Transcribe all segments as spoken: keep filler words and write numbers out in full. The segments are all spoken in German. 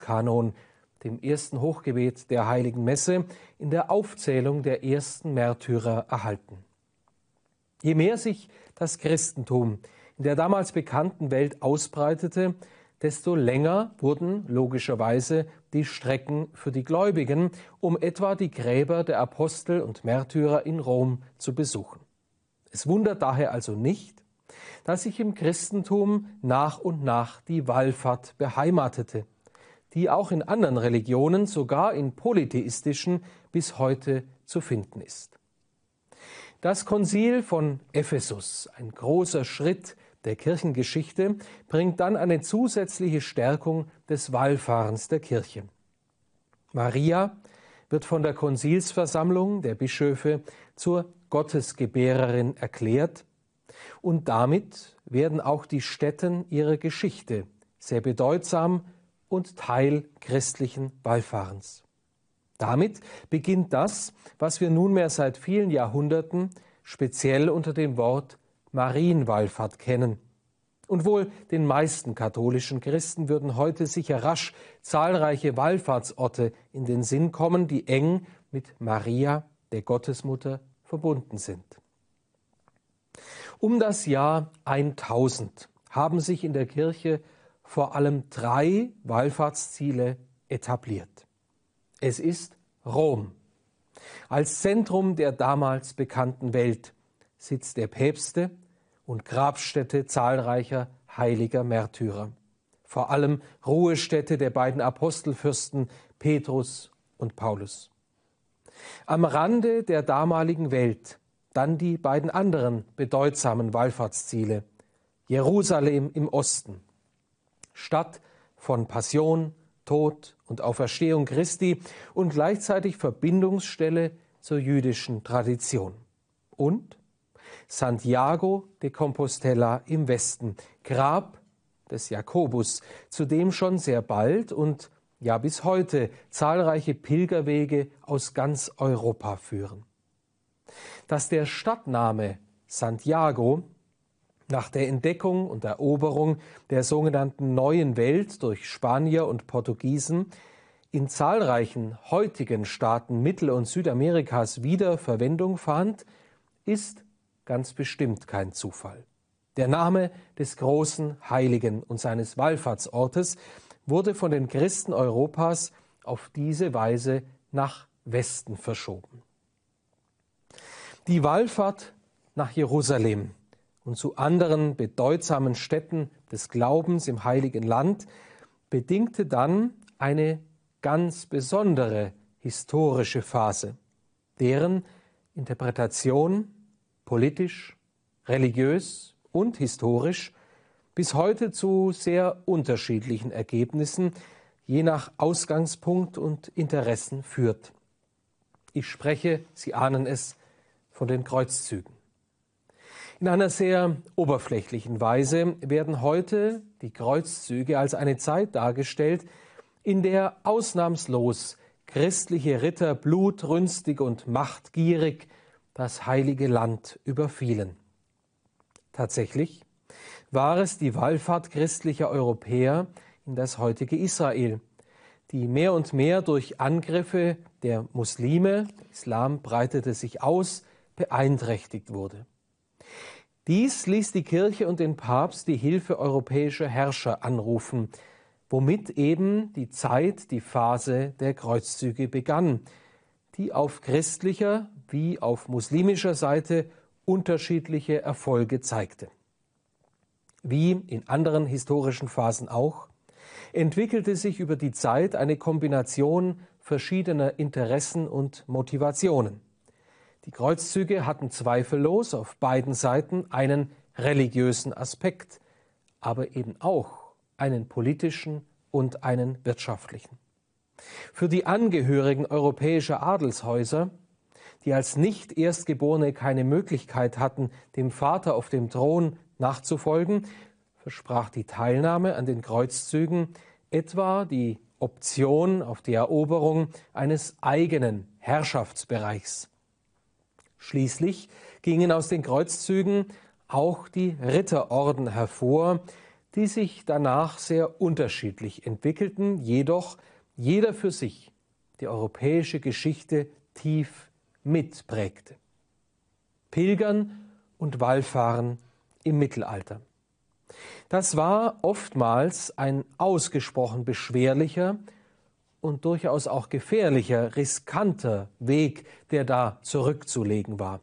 Kanon, dem ersten Hochgebet der Heiligen Messe, in der Aufzählung der ersten Märtyrer erhalten. Je mehr sich das Christentum in der damals bekannten Welt ausbreitete, desto länger wurden logischerweise die Strecken für die Gläubigen, um etwa die Gräber der Apostel und Märtyrer in Rom zu besuchen. Es wundert daher also nicht, dass sich im Christentum nach und nach die Wallfahrt beheimatete, die auch in anderen Religionen, sogar in polytheistischen, bis heute zu finden ist. Das Konzil von Ephesus, ein großer Schritt der Kirchengeschichte, bringt dann eine zusätzliche Stärkung des Wallfahrens der Kirche. Maria wird von der Konzilsversammlung der Bischöfe zur Gottesgebärerin erklärt und damit werden auch die Stätten ihrer Geschichte sehr bedeutsam und Teil christlichen Wallfahrens. Damit beginnt das, was wir nunmehr seit vielen Jahrhunderten speziell unter dem Wort Marienwallfahrt kennen. Und wohl den meisten katholischen Christen würden heute sicher rasch zahlreiche Wallfahrtsorte in den Sinn kommen, die eng mit Maria, der Gottesmutter, verbunden sind. Um das Jahr tausend haben sich in der Kirche vor allem drei Wallfahrtsziele etabliert. Es ist Rom. Als Zentrum der damals bekannten Welt, Sitz der Päpste und Grabstätte zahlreicher heiliger Märtyrer. Vor allem Ruhestätte der beiden Apostelfürsten Petrus und Paulus. Am Rande der damaligen Welt dann die beiden anderen bedeutsamen Wallfahrtsziele. Jerusalem im Osten, Stadt von Passion, Tod und Auferstehung Christi und gleichzeitig Verbindungsstelle zur jüdischen Tradition. Und Santiago de Compostela im Westen, Grab des Jakobus, zu dem schon sehr bald und ja bis heute zahlreiche Pilgerwege aus ganz Europa führen. Dass der Stadtname Santiago nach der Entdeckung und Eroberung der sogenannten Neuen Welt durch Spanier und Portugiesen in zahlreichen heutigen Staaten Mittel- und Südamerikas wieder Verwendung fand, ist ganz bestimmt kein Zufall. Der Name des großen Heiligen und seines Wallfahrtsortes wurde von den Christen Europas auf diese Weise nach Westen verschoben. Die Wallfahrt nach Jerusalem und zu anderen bedeutsamen Stätten des Glaubens im Heiligen Land bedingte dann eine ganz besondere historische Phase, deren Interpretation politisch, religiös und historisch bis heute zu sehr unterschiedlichen Ergebnissen je nach Ausgangspunkt und Interessen führt. Ich spreche, Sie ahnen es, von den Kreuzzügen. In einer sehr oberflächlichen Weise werden heute die Kreuzzüge als eine Zeit dargestellt, in der ausnahmslos christliche Ritter blutrünstig und machtgierig das heilige Land überfielen. Tatsächlich war es die Wallfahrt christlicher Europäer in das heutige Israel, die mehr und mehr durch Angriffe der Muslime, der Islam breitete sich aus, beeinträchtigt wurde. Dies ließ die Kirche und den Papst die Hilfe europäischer Herrscher anrufen, womit eben die Zeit, die Phase der Kreuzzüge begann, die auf christlicher wie auf muslimischer Seite unterschiedliche Erfolge zeigte. Wie in anderen historischen Phasen auch, entwickelte sich über die Zeit eine Kombination verschiedener Interessen und Motivationen. Die Kreuzzüge hatten zweifellos auf beiden Seiten einen religiösen Aspekt, aber eben auch einen politischen und einen wirtschaftlichen. Für die Angehörigen europäischer Adelshäuser, die als Nicht-Erstgeborene keine Möglichkeit hatten, dem Vater auf dem Thron nachzufolgen, versprach die Teilnahme an den Kreuzzügen etwa die Option auf die Eroberung eines eigenen Herrschaftsbereichs. Schließlich gingen aus den Kreuzzügen auch die Ritterorden hervor, die sich danach sehr unterschiedlich entwickelten, jedoch jeder für sich die europäische Geschichte tief mitprägte. Pilgern und Wallfahren im Mittelalter. Das war oftmals ein ausgesprochen beschwerlicher und durchaus auch gefährlicher, riskanter Weg, der da zurückzulegen war.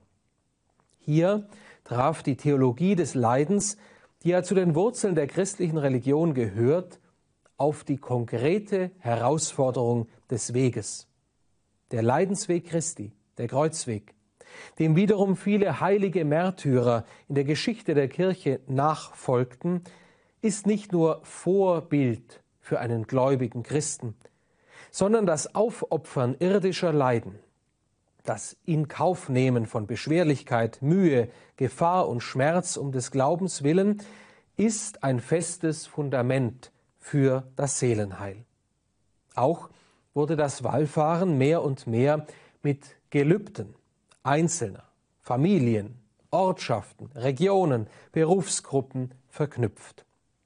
Hier traf die Theologie des Leidens, die ja zu den Wurzeln der christlichen Religion gehört, auf die konkrete Herausforderung des Weges. Der Leidensweg Christi, der Kreuzweg, dem wiederum viele heilige Märtyrer in der Geschichte der Kirche nachfolgten, ist nicht nur Vorbild für einen gläubigen Christen, sondern das Aufopfern irdischer Leiden, das Inkaufnehmen von Beschwerlichkeit, Mühe, Gefahr und Schmerz um des Glaubens willen, ist ein festes Fundament für das Seelenheil. Auch wurde das Wallfahren mehr und mehr mit Gelübden Einzelner, Familien, Ortschaften, Regionen, Berufsgruppen verknüpft.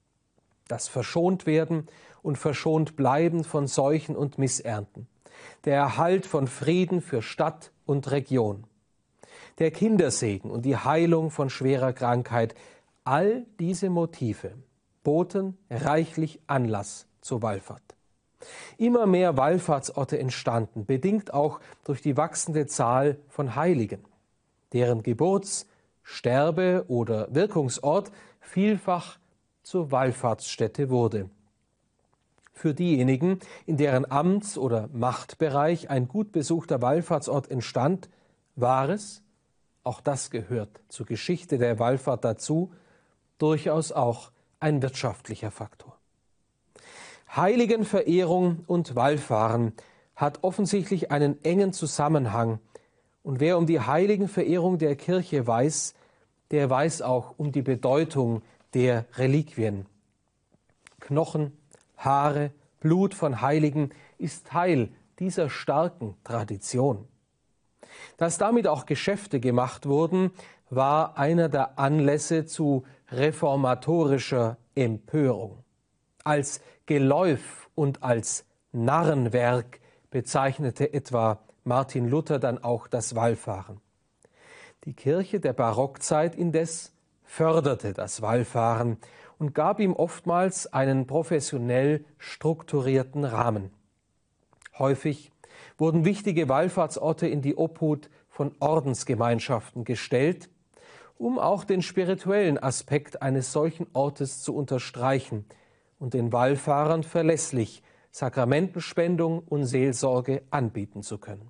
Das Verschontwerden und Verschontbleiben von Seuchen und Missernten, der Erhalt von Frieden für Stadt und Region, der Kindersegen und die Heilung von schwerer Krankheit, all diese Motive boten reichlich Anlass zur Wallfahrt. Immer mehr Wallfahrtsorte entstanden, bedingt auch durch die wachsende Zahl von Heiligen, deren Geburts-, Sterbe- oder Wirkungsort vielfach zur Wallfahrtsstätte wurde. Für diejenigen, in deren Amts- oder Machtbereich ein gut besuchter Wallfahrtsort entstand, war es, auch das gehört zur Geschichte der Wallfahrt dazu, durchaus auch ein wirtschaftlicher Faktor. Heiligenverehrung und Wallfahren hat offensichtlich einen engen Zusammenhang, und wer um die Heiligenverehrung der Kirche weiß, der weiß auch um die Bedeutung der Reliquien. Knochen, Haare, Blut von Heiligen ist Teil dieser starken Tradition. Dass damit auch Geschäfte gemacht wurden, war einer der Anlässe zu reformatorischer Empörung. Als Geläuf und als Narrenwerk bezeichnete etwa Martin Luther dann auch das Wallfahren. Die Kirche der Barockzeit indes förderte das Wallfahren und gab ihm oftmals einen professionell strukturierten Rahmen. Häufig wurden wichtige Wallfahrtsorte in die Obhut von Ordensgemeinschaften gestellt, um auch den spirituellen Aspekt eines solchen Ortes zu unterstreichen und den Wallfahrern verlässlich Sakramentenspendung und Seelsorge anbieten zu können.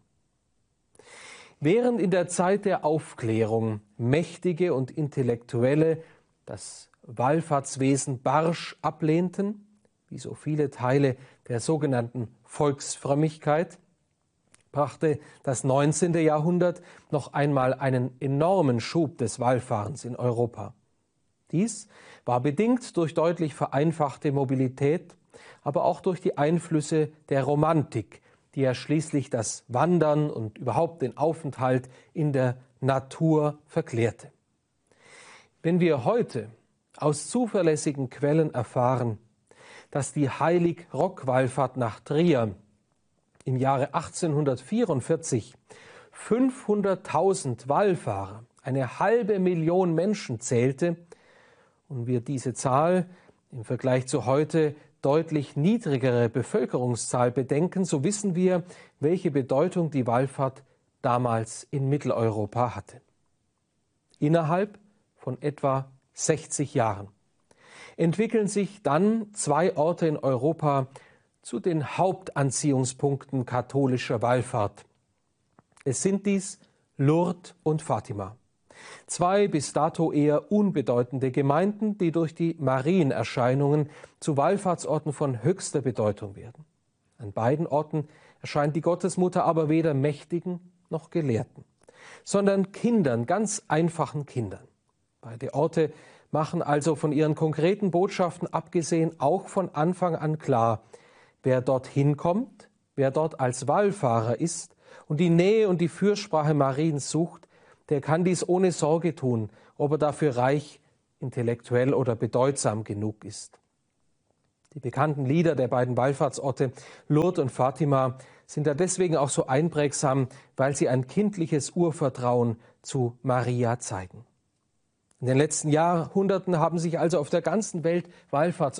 Während in der Zeit der Aufklärung Mächtige und Intellektuelle das Wallfahrtswesen barsch ablehnten, wie so viele Teile der sogenannten Volksfrömmigkeit, brachte das neunzehnte Jahrhundert noch einmal einen enormen Schub des Wallfahrens in Europa. Dies war bedingt durch deutlich vereinfachte Mobilität, aber auch durch die Einflüsse der Romantik, die ja schließlich das Wandern und überhaupt den Aufenthalt in der Natur verklärte. Wenn wir heute aus zuverlässigen Quellen erfahren, dass die Heilig-Rock-Wallfahrt nach Trier im Jahre achtzehnhundertvierundvierzig fünfhunderttausend Wallfahrer, eine halbe Million Menschen zählte, und wir diese Zahl im Vergleich zu heute deutlich niedrigere Bevölkerungszahl bedenken, so wissen wir, welche Bedeutung die Wallfahrt damals in Mitteleuropa hatte. Innerhalb von etwa sechzig Jahren entwickeln sich dann zwei Orte in Europa zu den Hauptanziehungspunkten katholischer Wallfahrt. Es sind dies Lourdes und Fatima. Zwei bis dato eher unbedeutende Gemeinden, die durch die Marienerscheinungen zu Wallfahrtsorten von höchster Bedeutung werden. An beiden Orten erscheint die Gottesmutter aber weder Mächtigen noch Gelehrten, sondern Kindern, ganz einfachen Kindern. Beide Orte machen also von ihren konkreten Botschaften abgesehen auch von Anfang an klar, wer dorthin kommt, wer dort als Wallfahrer ist und die Nähe und die Fürsprache Mariens sucht, der kann dies ohne Sorge tun, ob er dafür reich intellektuell oder bedeutsam genug ist. Die bekannten Lieder der beiden Wallfahrtsorte Lourdes und Fatima sind da deswegen auch so einprägsam, weil sie ein kindliches Urvertrauen zu Maria zeigen. In den letzten Jahrhunderten haben sich also auf der ganzen Welt Wallfahrtsorte